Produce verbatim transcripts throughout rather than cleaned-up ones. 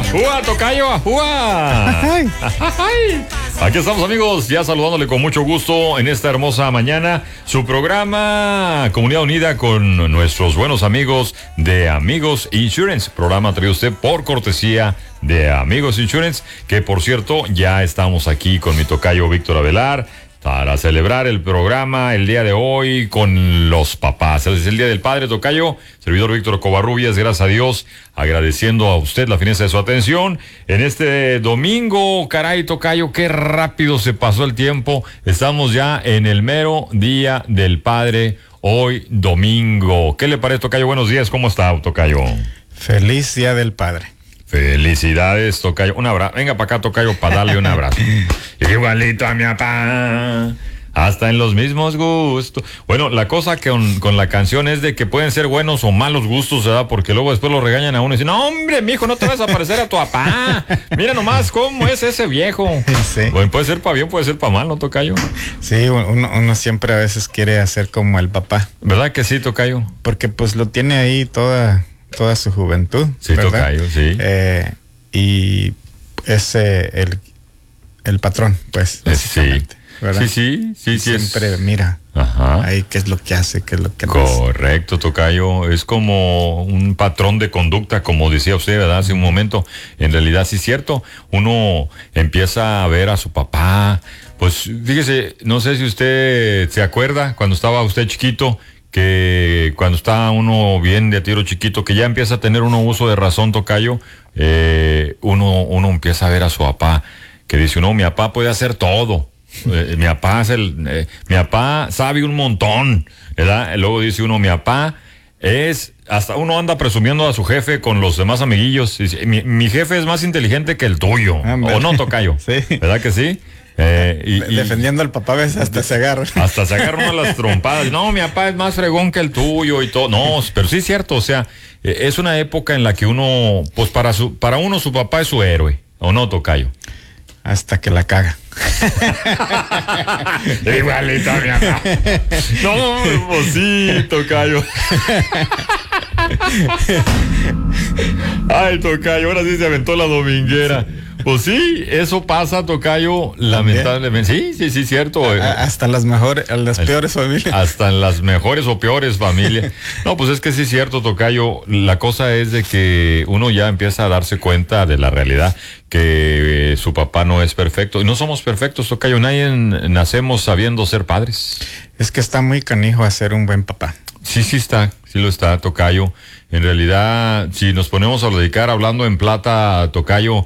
¡Ua, tocayo! ¡Ua! Aquí estamos, amigos, ya saludándole con mucho gusto en esta hermosa mañana. Su programa Comunidad Unida con nuestros buenos amigos de Amigos Insurance. Programa traído usted por cortesía de Amigos Insurance, que por cierto, ya estamos aquí con mi tocayo Víctor Avelar para celebrar el programa el día de hoy con los papás. Es el Día del Padre, tocayo. Servidor Víctor Covarrubias, gracias a Dios, agradeciendo a usted la fineza de su atención. En este domingo, caray, tocayo, qué rápido se pasó el tiempo. Estamos ya en el mero Día del Padre, hoy domingo. ¿Qué le parece, tocayo? Buenos días, ¿cómo está, tocayo? Feliz Día del Padre. Felicidades, tocayo. Un abrazo. Venga para acá, tocayo, para darle un abrazo. Igualito a mi papá, hasta en los mismos gustos. Bueno, la cosa que con, con la canción es de que pueden ser buenos o malos gustos, ¿verdad? Porque luego después lo regañan a uno y dicen, no, hombre, mijo, no te vas a parecer a tu papá. Mira nomás cómo es ese viejo. Sí. Bueno, puede ser para bien, puede ser para mal, ¿no, tocayo? Sí, uno, uno siempre a veces quiere hacer como el papá. ¿Verdad que sí, tocayo? Porque pues lo tiene ahí toda... toda su juventud. Sí, ¿verdad? Tocayo, sí. Eh, y ese, el, el patrón, pues, básicamente, sí. ¿Verdad? Sí, sí, sí, sí. Siempre es... mira. Ajá. Ahí qué es lo que hace, qué es lo que no hace. Correcto, tocayo. Es como un patrón de conducta, como decía usted, ¿verdad? Hace un momento. En realidad, sí es cierto. Uno empieza a ver a su papá. Pues, fíjese, no sé si usted se acuerda, cuando estaba usted chiquito, que cuando está uno bien de tiro chiquito, que ya empieza a tener uno uso de razón, tocayo, eh, uno, uno empieza a ver a su papá, que dice, no, mi papá puede hacer todo, eh, mi papá es el, eh, mi papá sabe un montón, ¿verdad? Luego dice uno, mi papá es, hasta uno anda presumiendo a su jefe con los demás amiguillos, dice, mi, mi jefe es más inteligente que el tuyo, ah, o no, tocayo, sí. ¿Verdad que sí? Eh, y, y, defendiendo al papá, ves, hasta se agarra. Hasta se agarra uno las trompadas. No, mi papá es más fregón que el tuyo y todo. No, pero sí es cierto, o sea, eh, es una época en la que uno, pues para su, para uno su papá es su héroe, ¿o no, tocayo? Hasta que la caga. Igualito a mi papá. No, pues sí, tocayo. Ay, tocayo, ahora sí se aventó la dominguera. Pues sí, eso pasa, tocayo, lamentablemente. Sí, sí, sí, cierto. A, hasta las mejores, las peores familias. Hasta en las mejores o peores familias. No, pues es que sí es cierto, tocayo. La cosa es de que uno ya empieza a darse cuenta de la realidad, que eh, su papá no es perfecto. Y no somos perfectos, tocayo. Nadie nacemos sabiendo ser padres. Es que está muy canijo hacer un buen papá. Sí, sí está, sí lo está, tocayo. En realidad, si nos ponemos a dedicar hablando en plata, tocayo,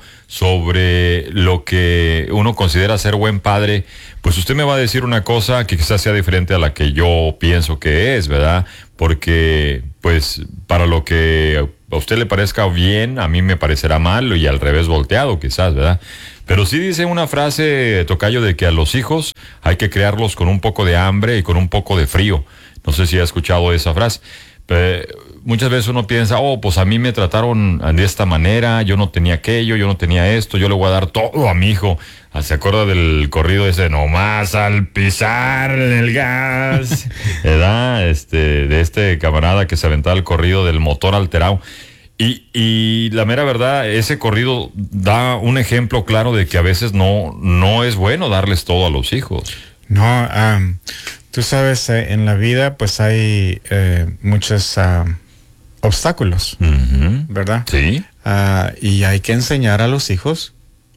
sobre lo que uno considera ser buen padre, pues usted me va a decir una cosa que quizás sea diferente a la que yo pienso que es, ¿verdad? Porque, pues, para lo que a usted le parezca bien, a mí me parecerá mal y al revés volteado, quizás, ¿verdad? Pero sí dice una frase, tocayo, de que a los hijos hay que criarlos con un poco de hambre y con un poco de frío. No sé si ha escuchado esa frase. Pero muchas veces uno piensa, oh, pues a mí me trataron de esta manera, yo no tenía aquello, yo no tenía esto, yo le voy a dar todo a mi hijo. ¿Se acuerda del corrido ese, nomás al pisar el gas? ¿Verdad? Este, de este camarada que se aventaba el corrido del motor alterado. Y, y la mera verdad, ese corrido da un ejemplo claro de que a veces no, no es bueno darles todo a los hijos. No, um, tú sabes, eh, en la vida pues hay eh, muchos uh, obstáculos, uh-huh. ¿verdad? Sí. Uh, y hay que enseñar a los hijos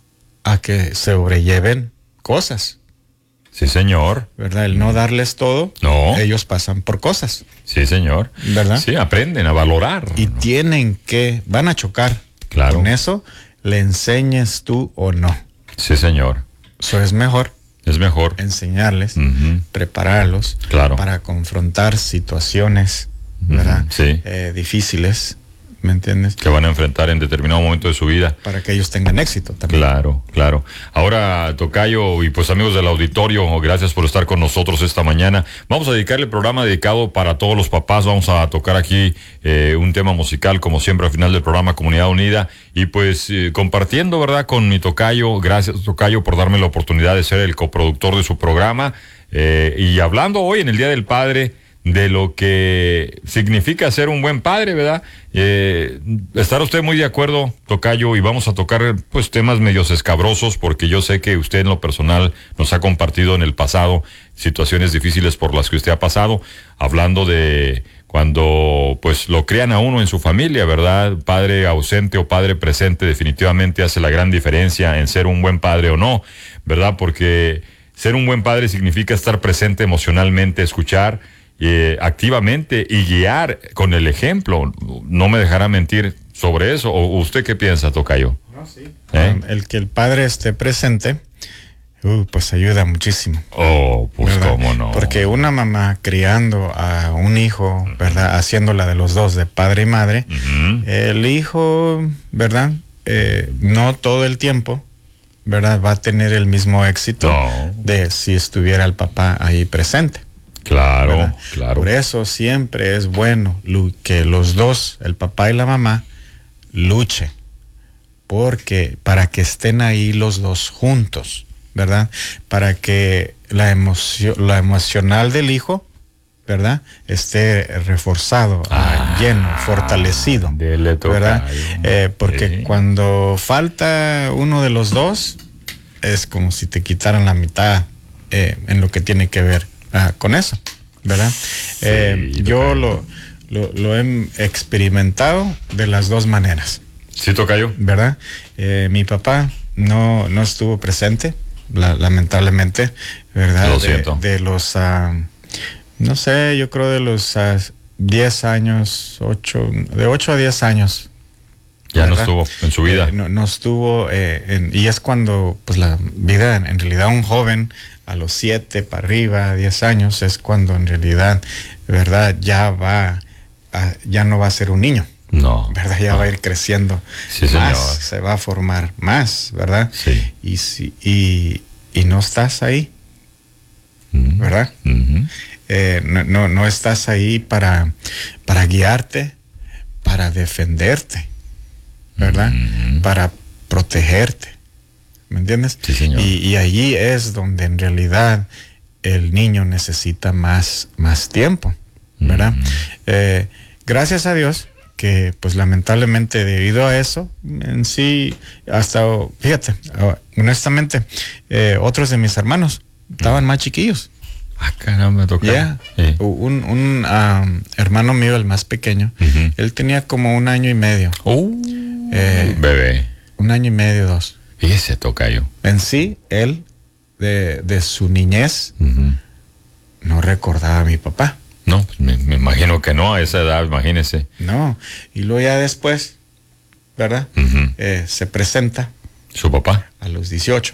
a que sobrelleven cosas. Sí, señor. ¿Verdad? El no darles todo, no. Ellos pasan por cosas. Sí, señor. ¿Verdad? Sí, aprenden a valorar. Y tienen que, van a chocar. Claro. Con eso, le enseñes tú o no. Sí, señor. Eso es mejor. Es mejor enseñarles, uh-huh. prepararlos, claro. para confrontar situaciones, ¿verdad? Uh-huh. Sí. Eh, difíciles, ¿me entiendes? Que van a enfrentar en determinado momento de su vida. Para que ellos tengan éxito también. Claro, claro. Ahora, tocayo y pues amigos del auditorio, gracias por estar con nosotros esta mañana. Vamos a dedicarle el programa dedicado para todos los papás. Vamos a tocar aquí eh, un tema musical, como siempre, al final del programa Comunidad Unida. Y pues eh, compartiendo, ¿verdad?, con mi tocayo. Gracias, tocayo, por darme la oportunidad de ser el coproductor de su programa. Eh, y hablando hoy en el Día del Padre, de lo que significa ser un buen padre, ¿verdad? Eh, ¿Estará usted muy de acuerdo, tocayo? Y vamos a tocar pues temas medios escabrosos, porque yo sé que usted en lo personal nos ha compartido en el pasado situaciones difíciles por las que usted ha pasado, hablando de cuando pues lo crían a uno en su familia, ¿verdad? Padre ausente o padre presente definitivamente hace la gran diferencia en ser un buen padre o no, ¿verdad? Porque ser un buen padre significa estar presente emocionalmente, escuchar eh, activamente y guiar con el ejemplo. No me dejará mentir sobre eso. ¿O usted qué piensa, tocayo? No, sí. ¿Eh? Um, el que el padre esté presente, uh, pues ayuda muchísimo. Oh, pues ¿verdad? Cómo no. Porque una mamá criando a un hijo, ¿verdad? Haciéndola de los dos, de padre y madre, uh-huh. el hijo, ¿verdad? Eh, no todo el tiempo, ¿verdad? Va a tener el mismo éxito no. de si estuviera el papá ahí presente. Claro, ¿verdad? claro. Por eso siempre es bueno que los dos, el papá y la mamá, luchen. Porque para que estén ahí los dos juntos, ¿verdad? Para que la emoción, la emocional del hijo, ¿verdad? Esté reforzado, ah, lleno, fortalecido, ¿verdad? Eh, porque sí. cuando falta uno de los dos, es como si te quitaran la mitad eh, en lo que tiene que ver ah, con eso, ¿verdad? Sí, eh, yo lo, lo, lo he experimentado de las dos maneras. Sí, tocayo. ¿Verdad? Eh, mi papá no, no estuvo presente, la, lamentablemente, ¿verdad? Lo siento. De, de los... Uh, No sé, yo creo de los uh, diez años, ocho, de ocho a diez años. Ya ¿verdad? No estuvo en su vida. Eh, no, no estuvo, eh, en, y es cuando, pues la vida, en, en realidad un joven a los siete para arriba, diez años, es cuando en realidad, ¿verdad? Ya va, a, ya no va a ser un niño. No. ¿Verdad? Ya no. va a ir creciendo sí, más, señor. Se va a formar más, ¿verdad? Sí. Y, si, y, y no estás ahí, mm-hmm. ¿verdad? Mm-hmm. Eh, no, no, no estás ahí para, para guiarte, para defenderte, ¿verdad? Mm-hmm. Para protegerte, ¿me entiendes? Sí, señor. Y, y allí es donde en realidad el niño necesita más, más tiempo, ¿verdad? Mm-hmm. Eh, gracias a Dios que pues lamentablemente debido a eso, en sí, hasta, fíjate, honestamente, eh, otros de mis hermanos estaban mm-hmm. más chiquillos. Ah, caramba, me toca. Yeah. Sí. Un, un um, hermano mío, el más pequeño, uh-huh. él tenía como un año y medio. Uh, eh, bebé. Un año y medio, dos. Y ese tocayo. En sí, él, de, de su niñez, uh-huh. no recordaba a mi papá. No, pues me, me imagino que no, a esa edad, imagínese. No, y luego ya después, ¿verdad? Uh-huh. Eh, se presenta. ¿Su papá? A los dieciocho.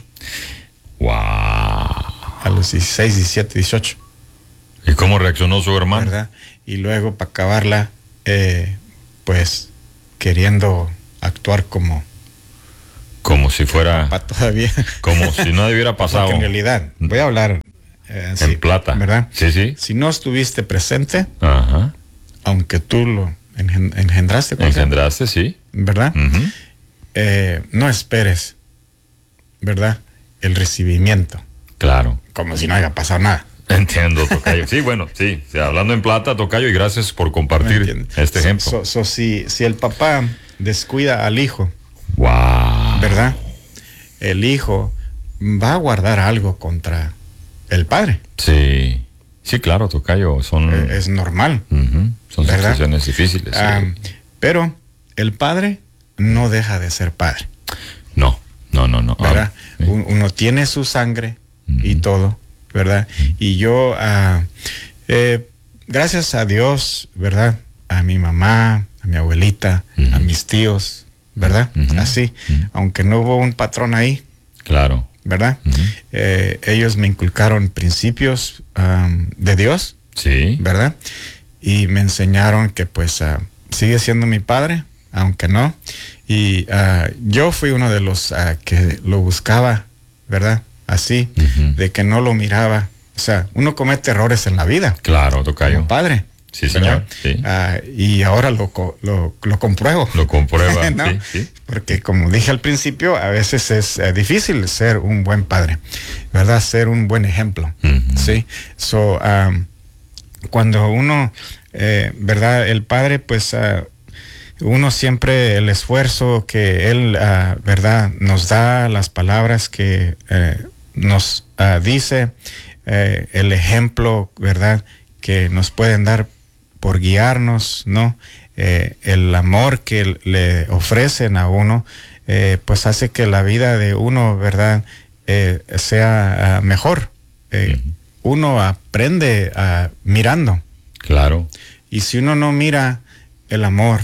¡Wow! A los dieciséis, diecisiete, dieciocho. ¿Y cómo reaccionó su hermano? ¿Verdad? Y luego, para acabarla, eh, pues, queriendo actuar como... Como si fuera... Papá todavía. Como si no hubiera pasado. Porque en realidad, voy a hablar... Eh, en sí, plata. ¿verdad? Sí, sí. Si no estuviste presente, ajá. aunque tú lo engendraste. Engendraste, sí. ¿Verdad? Uh-huh. Eh, no esperes, ¿verdad? El recibimiento. Claro. Como si no haya pasado nada. Entiendo, tocayo. Sí, bueno, sí, sí. Hablando en plata, tocayo, y gracias por compartir este so, ejemplo. So, so, si, si el papá descuida al hijo, wow. ¿verdad? El hijo va a guardar algo contra el padre. Sí, sí, claro, tocayo. Son... Es, es normal. Uh-huh. Son ¿verdad? Situaciones difíciles. Um, sí. Pero el padre no deja de ser padre. No, no, no, no. ¿Verdad? Ah, sí. Uno tiene su sangre y todo, ¿verdad? Y yo, uh, eh, gracias a Dios, ¿verdad? A mi mamá, a mi abuelita, uh-huh. a mis tíos, ¿verdad? Uh-huh. Así, uh-huh. aunque no hubo un patrón ahí. Claro. ¿Verdad? Uh-huh. Eh, ellos me inculcaron principios um, de Dios. Sí. ¿Verdad? Y me enseñaron que pues uh, sigue siendo mi padre, aunque no. Y uh, yo fui uno de los uh, que lo buscaba, ¿verdad? Así, uh-huh. de que no lo miraba. O sea, uno comete errores en la vida. Claro, tocayo. Como padre. Sí, señor. Sí. Uh, y ahora lo, lo, lo compruebo. Lo comprueba, ¿no? sí, sí. Porque como dije al principio, a veces es uh, difícil ser un buen padre, ¿verdad? Ser un buen ejemplo, uh-huh. ¿sí? So, um, cuando uno, eh, ¿verdad? El padre, pues, uh, uno siempre, el esfuerzo que él, uh, ¿verdad? Nos da, las palabras que uh, nos uh, dice, uh, el ejemplo, ¿verdad? Que nos pueden dar por guiarnos, ¿no? Eh, el amor que le ofrecen a uno, eh, pues hace que la vida de uno, ¿verdad? Eh, sea uh, mejor. Eh, uh-huh. Uno aprende uh, mirando. Claro. Y si uno no mira el amor,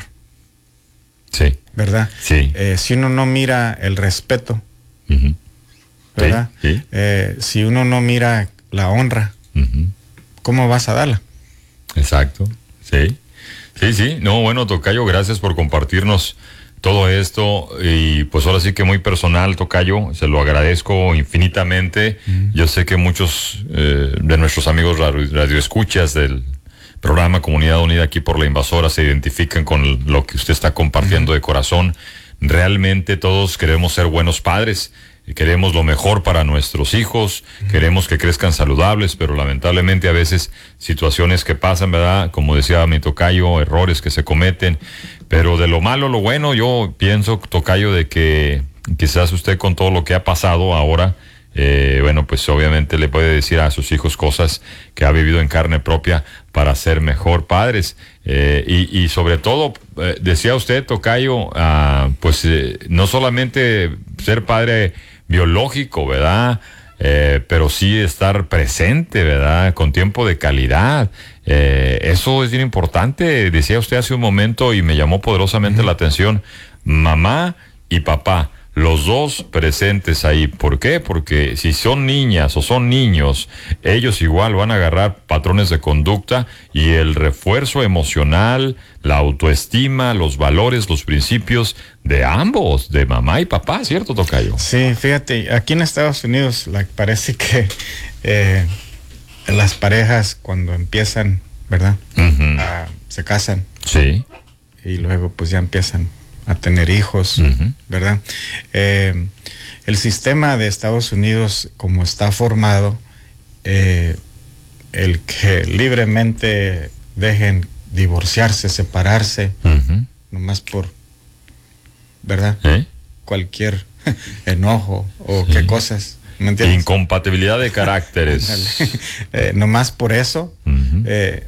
sí, ¿verdad? Sí. Eh, si uno no mira el respeto, uh-huh. ¿verdad? Sí, sí. Eh, si uno no mira la honra, uh-huh. ¿cómo vas a darla? Exacto, sí. Sí, sí. No, bueno, tocayo, gracias por compartirnos todo esto, y pues ahora sí que muy personal, tocayo, se lo agradezco infinitamente. Mm. Yo sé que muchos eh, de nuestros amigos radio, radioescuchas del programa Comunidad Unida aquí por La Invasora se identifican con lo que usted está compartiendo mm. de corazón. Realmente todos queremos ser buenos padres, queremos lo mejor para nuestros hijos, mm. queremos que crezcan saludables, pero lamentablemente a veces situaciones que pasan, ¿verdad? Como decía mi tocayo, errores que se cometen. Pero de lo malo, lo bueno, yo pienso, tocayo, de que quizás usted con todo lo que ha pasado ahora, eh, bueno, pues obviamente le puede decir a sus hijos cosas que ha vivido en carne propia para ser mejor padres. Eh, y, y sobre todo, eh, decía usted, tocayo, uh, pues eh, no solamente ser padre biológico, ¿verdad? Eh, pero sí estar presente, ¿verdad? Con tiempo de calidad. Eh, eso es bien importante. Decía usted hace un momento y me llamó poderosamente uh-huh. la atención. Mamá y papá, los dos presentes ahí. ¿Por qué? Porque si son niñas o son niños, ellos igual van a agarrar patrones de conducta, y el refuerzo emocional, la autoestima, los valores, los principios de ambos, de mamá y papá, ¿cierto, tocayo? Sí, fíjate, aquí en Estados Unidos la, parece que eh, las parejas cuando empiezan, ¿verdad? Uh-huh. A, se casan. Sí. Y luego pues ya empiezan a tener hijos, uh-huh. ¿verdad? Eh, el sistema de Estados Unidos, como está formado, eh, el que libremente dejen divorciarse, separarse, uh-huh. nomás por, ¿verdad? ¿Eh? Cualquier enojo o sí. qué cosas, ¿me entiendes? Incompatibilidad de caracteres. eh, nomás por eso. Uh-huh. Eh,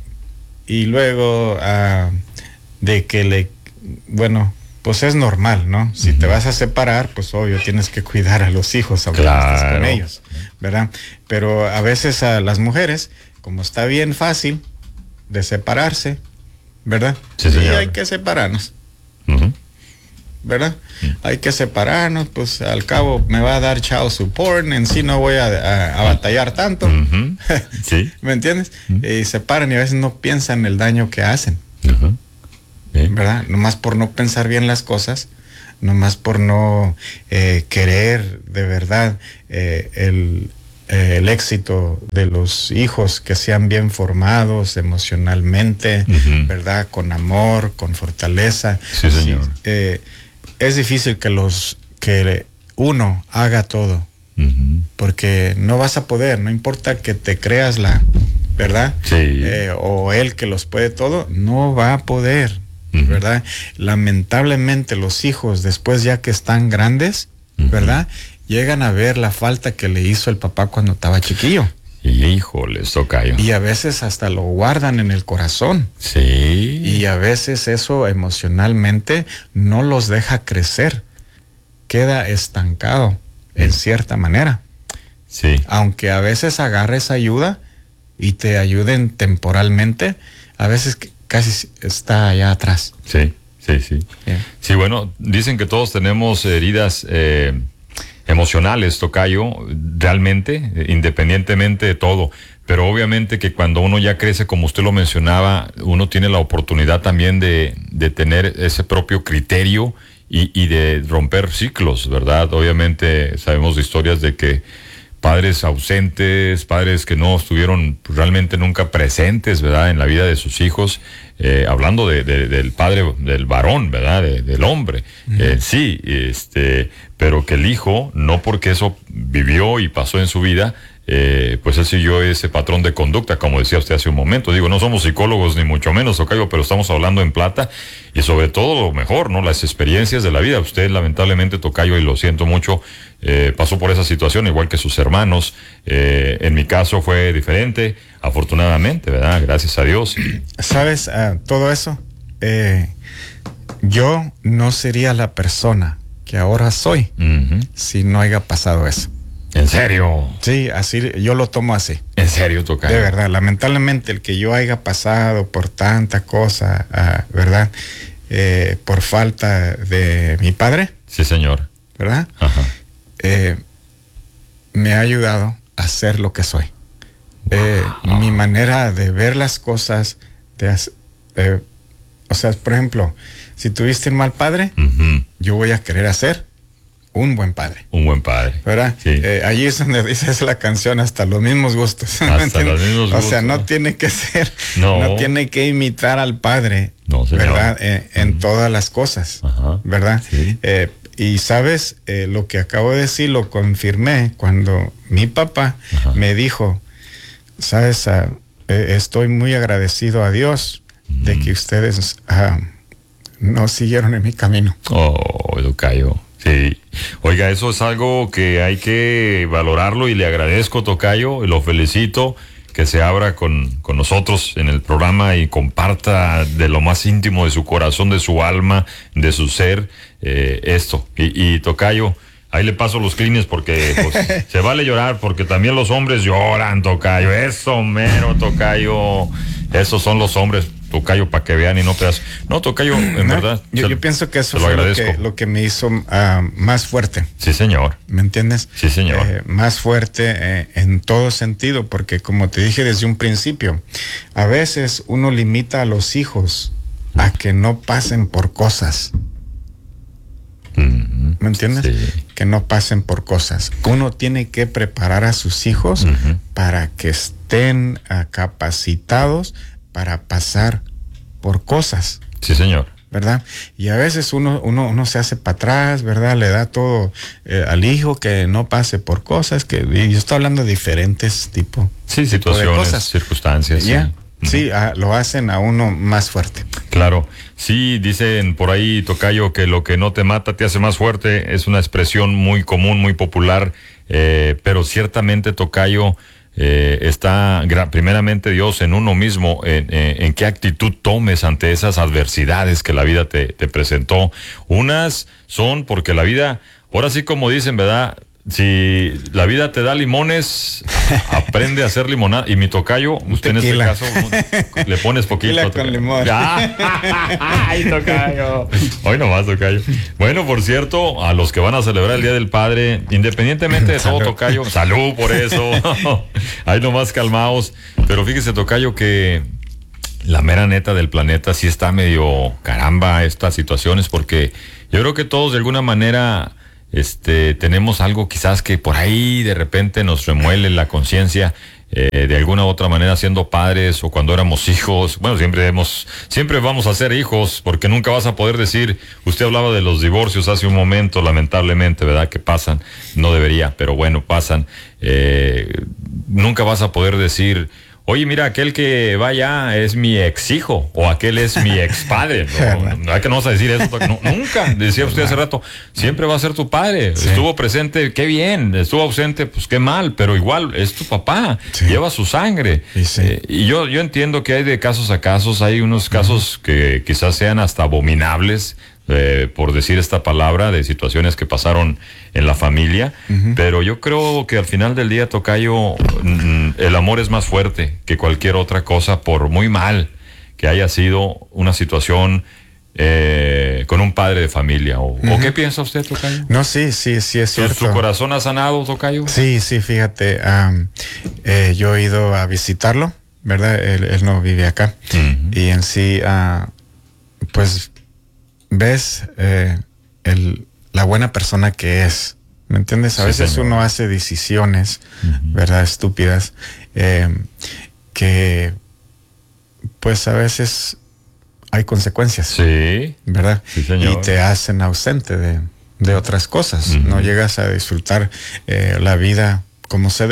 y luego uh, de que le, bueno, pues es normal, ¿no? Si uh-huh. te vas a separar, pues obvio tienes que cuidar a los hijos, aunque claro. estés con ellos, ¿verdad? Pero a veces a las mujeres, como está bien fácil de separarse, ¿verdad? Sí, sí hay que separarnos, uh-huh. ¿verdad? Uh-huh. Hay que separarnos, pues al cabo me va a dar child support, en sí no voy a, a, a batallar tanto, uh-huh. ¿Sí? ¿Me entiendes? Uh-huh. Y separan y a veces no piensan el daño que hacen. Uh-huh. ¿Eh? ¿Verdad? Nomás por no pensar bien las cosas, nomás por no eh, querer de verdad eh, el, eh, el éxito de los hijos, que sean bien formados emocionalmente, uh-huh. ¿verdad? Con amor, con fortaleza. Sí, señor. Eh, es difícil que los que uno haga todo, uh-huh. porque no vas a poder, no importa que te creas la, ¿verdad? Sí. Eh, o él que los puede todo, no va a poder. Uh-huh. ¿Verdad? Lamentablemente los hijos, después ya que están grandes, uh-huh. ¿verdad? Llegan a ver la falta que le hizo el papá cuando estaba chiquillo. Y híjoles, tocayo. Y a veces hasta lo guardan en el corazón. Sí. Y a veces eso emocionalmente no los deja crecer. Queda estancado, uh-huh. en cierta manera. Sí. Aunque a veces agarres ayuda y te ayuden temporalmente, a veces casi está allá atrás. Sí, sí, sí. Yeah. Sí, bueno, dicen que todos tenemos heridas eh, emocionales, tocayo, realmente, independientemente de todo. Pero obviamente que cuando uno ya crece, como usted lo mencionaba, uno tiene la oportunidad también de, de tener ese propio criterio y, y de romper ciclos, ¿verdad? Obviamente sabemos de historias de que padres ausentes, padres que no estuvieron realmente nunca presentes, ¿verdad?, en la vida de sus hijos, eh, hablando de, de, del padre, del varón, ¿verdad?, de, del hombre, uh-huh. eh, sí, este, pero que el hijo, no porque eso vivió y pasó en su vida, eh, pues él siguió ese patrón de conducta, como decía usted hace un momento. Digo, no somos psicólogos ni mucho menos, tocayo, pero estamos hablando en plata y sobre todo lo mejor, ¿no? Las experiencias de la vida. Usted lamentablemente, tocayo, y lo siento mucho, eh, pasó por esa situación igual que sus hermanos. Eh, en mi caso fue diferente, afortunadamente, ¿verdad? Gracias a Dios. ¿Sabes? Uh, todo eso, eh, yo no sería la persona que ahora soy uh-huh. si no haya pasado eso. ¿En serio? Sí, así, yo lo tomo así. ¿En serio, tocayo? De verdad, lamentablemente el que yo haya pasado por tanta cosa, uh, ¿verdad? Eh, por falta de mi padre. Sí, señor. ¿Verdad? Ajá. Eh, me ha ayudado a ser lo que soy. Wow. Eh, mi manera de ver las cosas, de, eh, o sea, por ejemplo, si tuviste un mal padre, uh-huh. yo voy a querer hacer un buen padre. Un buen padre. ¿Verdad? Sí. Eh, allí es donde dices la canción, hasta los mismos gustos. Hasta los mismos gustos. O sea, no tiene que ser, no, no tiene que imitar al padre, no, ¿verdad? Eh, en uh-huh. todas las cosas, Ajá. ¿verdad? Sí. Eh, y sabes, eh, lo que acabo de decir lo confirmé cuando mi papá Ajá. me dijo, sabes, uh, eh, estoy muy agradecido a Dios uh-huh. de que ustedes uh, no siguieron en mi camino. Oh, tocayo. Sí, oiga, eso es algo que hay que valorarlo y le agradezco, tocayo, y lo felicito que se abra con, con nosotros en el programa y comparta de lo más íntimo de su corazón, de su alma, de su ser, eh, esto. Y, y tocayo, ahí le paso los clines porque pues, se vale llorar porque también los hombres lloran, tocayo, eso mero, tocayo, esos son los hombres. Tocayo, para que vean y no pedas. No, tocayo, en no, verdad. Yo, se, yo pienso que eso lo fue lo que, lo que me hizo uh, más fuerte. Sí, señor. ¿Me entiendes? Sí, señor. Eh, más fuerte eh, en todo sentido, porque como te dije desde un principio, a veces uno limita a los hijos a que no pasen por cosas. Mm-hmm. ¿Me entiendes? Sí. Que no pasen por cosas. Uno tiene que preparar a sus hijos uh-huh. para que estén uh, capacitados para pasar por cosas. Sí, señor. ¿Verdad? Y a veces uno, uno, uno se hace para atrás, ¿verdad? Le da todo eh, al hijo que no pase por cosas, que y yo estoy hablando de diferentes tipos sí, tipo situaciones, de cosas. Circunstancias. ¿Ya? Sí, sí uh, lo hacen a uno más fuerte. Claro. Sí, dicen por ahí, tocayo, que lo que no te mata te hace más fuerte. Es una expresión muy común, muy popular, eh, pero ciertamente, tocayo, Eh, está primeramente Dios en uno mismo, en, en, en qué actitud tomes ante esas adversidades que la vida te, te presentó. Unas son porque la vida, ahora sí como dicen, ¿verdad? Si la vida te da limones, aprende a hacer limonada. Y mi tocayo, usted tequila. En este caso le pones poquito. Tequila con limón. Ay, tocayo. Hoy nomás, tocayo. Bueno, por cierto, a los que van a celebrar el Día del Padre, independientemente de todo, tocayo, salud por eso. Ahí nomás calmaos. Pero fíjese, tocayo, que la mera neta del planeta sí está medio caramba estas situaciones, porque yo creo que todos de alguna manera Este, tenemos algo quizás que por ahí de repente nos remuele la conciencia, eh, de alguna u otra manera siendo padres o cuando éramos hijos. Bueno, siempre hemos, siempre vamos a ser hijos, porque nunca vas a poder decir, usted hablaba de los divorcios hace un momento, lamentablemente, ¿verdad? Que pasan, no debería, pero bueno, pasan. Eh, nunca vas a poder decir, oye, mira, aquel que vaya es mi ex hijo, o aquel es mi ex padre. No, no hay que no vas a decir eso. No, nunca, decía usted hace rato, siempre va a ser tu padre. Sí. Estuvo presente, qué bien. Estuvo ausente, pues qué mal, pero igual es tu papá. Sí. Lleva su sangre. Sí, sí. Eh, y yo, yo entiendo que hay de casos a casos, hay unos casos uh-huh. que quizás sean hasta abominables, Eh, por decir esta palabra, de situaciones que pasaron en la familia, uh-huh. pero yo creo que al final del día, tocayo, mm, el amor es más fuerte que cualquier otra cosa, por muy mal que haya sido una situación eh, con un padre de familia. ¿O, uh-huh. ¿o qué piensa usted, tocayo? No, sí, sí, sí es cierto. ¿Su corazón ha sanado, tocayo? Sí, sí, fíjate, um, eh, yo he ido a visitarlo, ¿verdad? Él, él no vive acá, uh-huh. y en sí, uh, pues ves eh, el, la buena persona que es, ¿me entiendes? A sí, veces señor. Uno hace decisiones, uh-huh. ¿verdad? Estúpidas, eh, que pues a veces hay consecuencias. Sí. ¿Verdad? Sí, señor. Y te hacen ausente de, de otras cosas. Uh-huh. No llegas a disfrutar eh, la vida como se debe.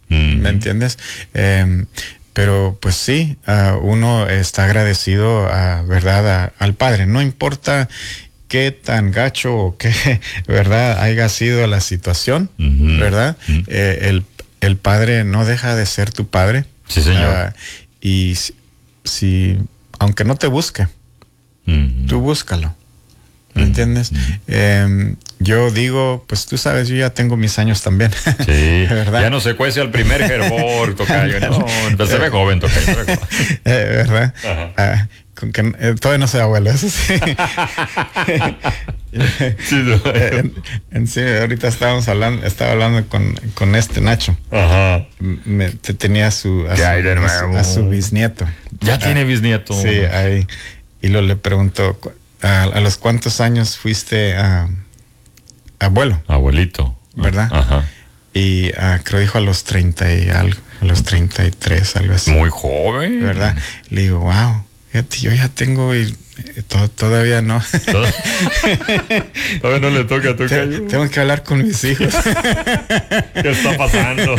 Mm. ¿Me entiendes? Eh, pero pues sí, uh, uno está agradecido, uh, ¿verdad? A, al Padre. No importa qué tan gacho o qué, ¿verdad?, haya sido la situación, uh-huh. ¿verdad? Uh-huh. Eh, el, el Padre no deja de ser tu Padre. Sí, señor. Uh, y si, si, aunque no te busque, uh-huh. tú búscalo. ¿Me entiendes? Uh-huh. Eh, yo digo, pues tú sabes, yo ya tengo mis años también. Sí, ¿verdad? Ya no se cuece al primer hervor, tocayo. No, pero se ve joven, tocayo. Eh, ¿Verdad? Uh, con que, eh, todavía no soy abuelo, eso sí. Sí, no. en, en sí, ahorita estábamos hablando, estaba hablando con, con este Nacho. Ajá. Me, te tenía su, a, su, a, su, a su bisnieto. Ya ah, tiene bisnieto. Sí, ahí. Y lo le preguntó, ¿a, a los cuántos años fuiste a, abuelo? Abuelito. ¿Verdad? Ajá. Y uh, creo dijo a los treinta y algo, a los treinta y tres, algo así. Muy joven. ¿Verdad? Le digo, wow, fíjate, yo ya tengo y, y to, todavía no. Todavía no le toca a tu Te, Tengo que hablar con mis hijos. ¿Qué está pasando?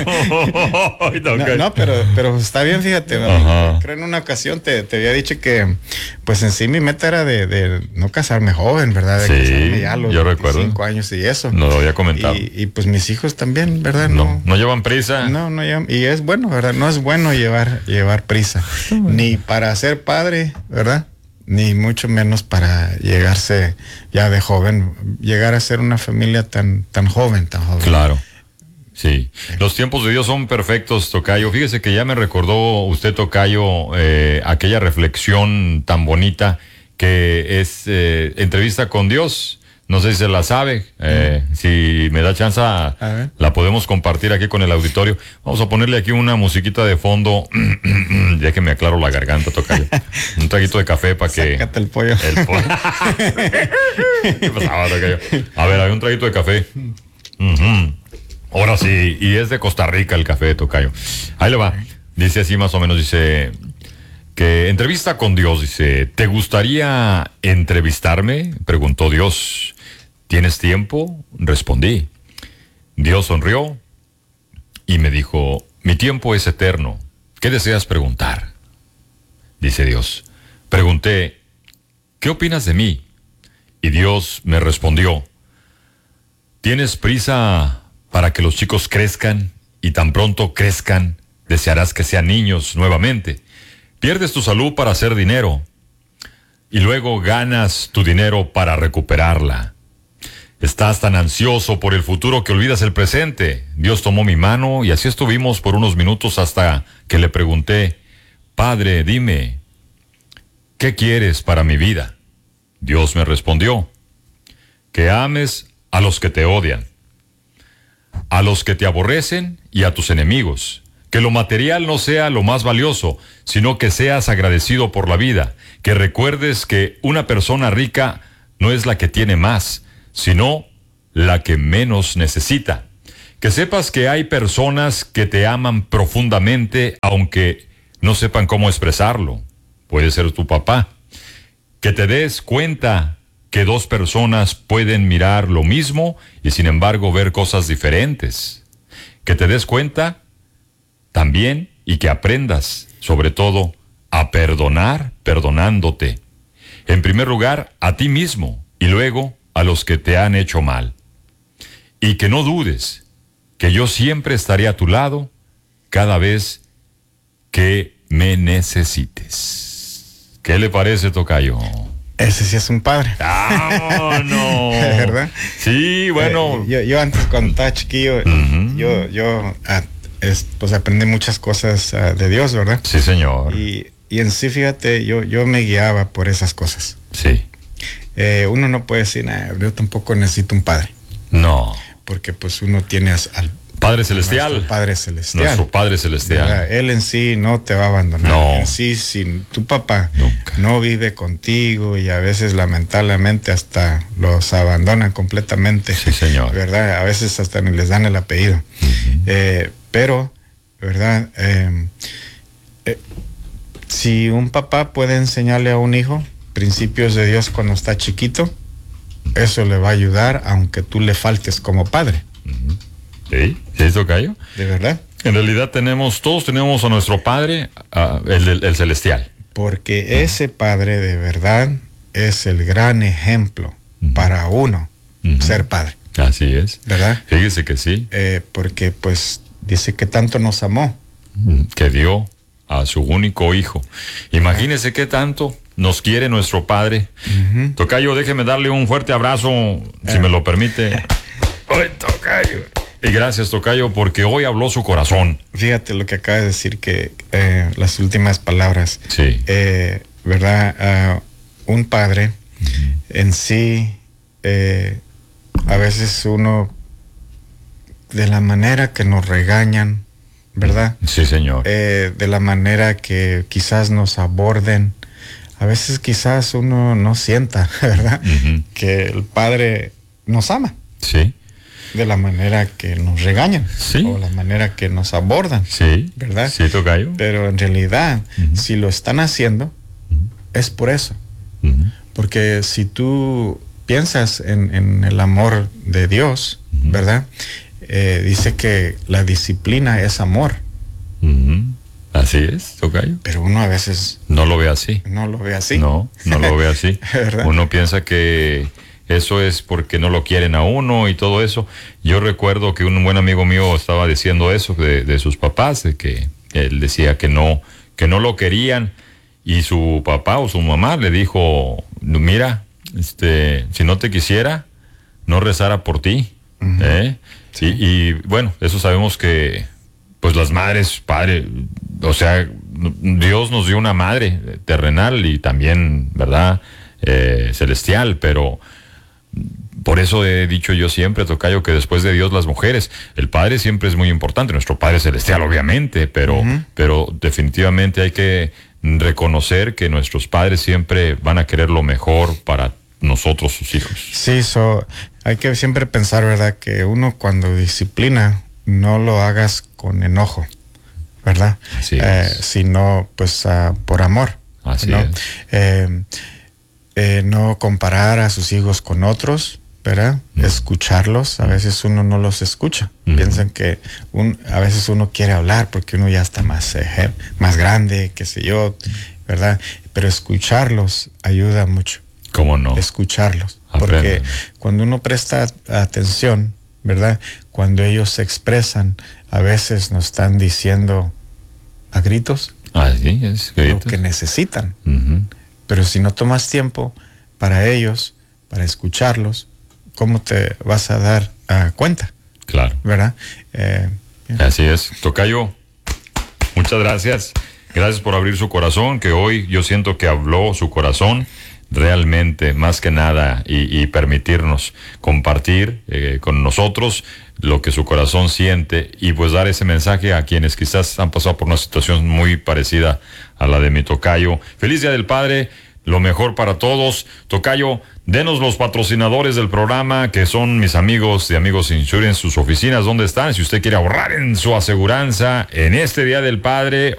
no, no, pero, pero está bien, fíjate. Ajá. Creo en una ocasión te, te había dicho que, pues en sí mi meta era de, de no casarme joven, ¿verdad? De sí, casarme ya a los yo veinticinco años y eso. No lo había comentado. Y, y pues mis hijos también, ¿verdad? No, no, no llevan prisa. No, no llevan. Y es bueno, ¿verdad? No es bueno llevar, llevar prisa. Bueno. Ni para ser padre, ¿verdad? Ni mucho menos para llegarse ya de joven, llegar a ser una familia tan, tan joven, tan joven. Claro. Sí, los tiempos de Dios son perfectos, tocayo. Fíjese que ya me recordó usted, tocayo, eh, aquella reflexión tan bonita que es eh, entrevista con Dios. No sé si se la sabe. Eh, mm. Si me da chance, la podemos compartir aquí con el auditorio. Vamos a ponerle aquí una musiquita de fondo. Ya que me aclaro la garganta, tocayo. Un traguito de café para que... Sácate el pollo. El pollo. ¿Qué pasaba, tocayo? A ver, hay un traguito de café. Uh-huh. Ahora sí, y es de Costa Rica el café, tocayo. Ahí le va. Dice así más o menos, dice... que entrevista con Dios, dice, ¿te gustaría entrevistarme? Preguntó Dios. ¿Tienes tiempo? Respondí. Dios sonrió y me dijo, mi tiempo es eterno. ¿Qué deseas preguntar? Dice Dios. Pregunté, ¿qué opinas de mí? Y Dios me respondió, ¿tienes prisa para que los chicos crezcan y tan pronto crezcan, desearás que sean niños nuevamente? Pierdes tu salud para hacer dinero y luego ganas tu dinero para recuperarla. Estás tan ansioso por el futuro que olvidas el presente. Dios tomó mi mano y así estuvimos por unos minutos hasta que le pregunté, Padre, dime, ¿qué quieres para mi vida? Dios me respondió, que ames a los que te odian, a los que te aborrecen y a tus enemigos. Que lo material no sea lo más valioso, sino que seas agradecido por la vida. Que recuerdes que una persona rica no es la que tiene más, sino la que menos necesita. Que sepas que hay personas que te aman profundamente, aunque no sepan cómo expresarlo. Puede ser tu papá. Que te des cuenta que dos personas pueden mirar lo mismo y sin embargo ver cosas diferentes. Que te des cuenta también y que aprendas, sobre todo, a perdonar perdonándote. En primer lugar, a ti mismo y luego a los que te han hecho mal. Y que no dudes que yo siempre estaré a tu lado cada vez que me necesites. ¿Qué le parece, tocayo? Ese sí es un padre. ¡Ah, no! ¿Verdad? Sí, bueno. Eh, yo, yo antes cuando estaba chiquillo, uh-huh. yo, yo ah, es, pues aprendí muchas cosas uh, de Dios, ¿verdad? Sí, señor. Y, y en sí, fíjate, yo, yo me guiaba por esas cosas. Sí. Eh, uno no puede decir, nah, yo tampoco necesito un padre. No. Porque pues uno tiene al Padre Celestial. Nuestro Padre Celestial. Nuestro Padre Celestial. ¿Verdad? Él en sí no te va a abandonar. No. En sí, si tu papá Nunca. no vive contigo y a veces lamentablemente hasta los abandonan completamente. Sí, señor. ¿Verdad? A veces hasta ni les dan el apellido. Uh-huh. Eh, pero, ¿verdad? Eh, eh, si un papá puede enseñarle a un hijo principios de Dios cuando está chiquito, eso le va a ayudar aunque tú le faltes como padre. Uh-huh. ¿Sí? ¿Sí, tocayo? ¿De verdad? En realidad tenemos, todos tenemos a nuestro Padre, uh, el, el celestial. Porque uh-huh. ese Padre de verdad es el gran ejemplo uh-huh. para uno uh-huh. ser padre. Así es. ¿Verdad? Fíjese que sí. Eh, porque pues dice que tanto nos amó. Que dio a su único hijo. Imagínese qué tanto nos quiere nuestro Padre. Uh-huh. Tocayo, déjeme darle un fuerte abrazo, uh. si me lo permite. ¡Ay, Tocayo! Y gracias, Tocayo, porque hoy habló su corazón. Fíjate lo que acaba de decir, que eh, las últimas palabras. Sí. Eh, ¿Verdad? Uh, un padre uh-huh. en sí, eh, a veces uno, de la manera que nos regañan, ¿verdad? Sí, señor. Eh, de la manera que quizás nos aborden, a veces quizás uno no sienta, ¿verdad? Uh-huh. Que el Padre nos ama. Sí. De la manera que nos regañan. Sí. O la manera que nos abordan. Sí. ¿Verdad? Sí, Tocayo. Pero en realidad, uh-huh. si lo están haciendo, uh-huh. es por eso. Uh-huh. Porque si tú piensas en, en el amor de Dios, uh-huh. ¿verdad? Eh, dice que la disciplina es amor. Uh-huh. Así es, Tocayo. Pero uno a veces no lo ve así. No lo ve así. No, no lo ve así. Uno piensa que eso es porque no lo quieren a uno y todo eso. Yo recuerdo que un buen amigo mío estaba diciendo eso de, de sus papás, de que él decía que no, que no lo querían, y su papá o su mamá le dijo, mira, este, si no te quisiera, no rezara por ti. Uh-huh. ¿Eh? Sí. Y, y bueno, eso sabemos que pues las madres, padre, o sea, Dios nos dio una madre terrenal y también, ¿verdad? Eh, celestial, pero por eso he dicho yo siempre, Tocayo, que después de Dios las mujeres, el Padre siempre es muy importante, nuestro Padre celestial obviamente, pero, uh-huh. pero definitivamente hay que reconocer que nuestros padres siempre van a querer lo mejor para nosotros, sus hijos. Sí, so, hay que siempre pensar, ¿verdad? Que uno cuando disciplina, no lo hagas con enojo, ¿verdad? Así eh, es. Sino pues uh, por amor. Así ¿no? es. Eh, eh, no comparar a sus hijos con otros, ¿verdad? Uh-huh. Escucharlos, a veces uno no los escucha. Uh-huh. Piensan que un, a veces uno quiere hablar porque uno ya está más, eh, más grande, qué sé yo, ¿verdad? Pero escucharlos ayuda mucho. ¿Cómo no? Escucharlos. Aprende. Porque cuando uno presta atención, ¿verdad? Cuando ellos se expresan, a veces nos están diciendo a gritos, Así es, gritos. Lo que necesitan. Uh-huh. Pero si no tomas tiempo para ellos, para escucharlos, ¿cómo te vas a dar uh, cuenta? Claro. ¿Verdad? Eh, Así es. Tocayo, muchas gracias. Gracias por abrir su corazón, que hoy yo siento que habló su corazón realmente, más que nada, y, y permitirnos compartir eh, con nosotros lo que su corazón siente y pues dar ese mensaje a quienes quizás han pasado por una situación muy parecida a la de mi Tocayo. Feliz Día del Padre, lo mejor para todos. Tocayo, denos los patrocinadores del programa, que son mis amigos de Amigos Insurance, sus oficinas, ¿dónde están? Si usted quiere ahorrar en su aseguranza en este Día del Padre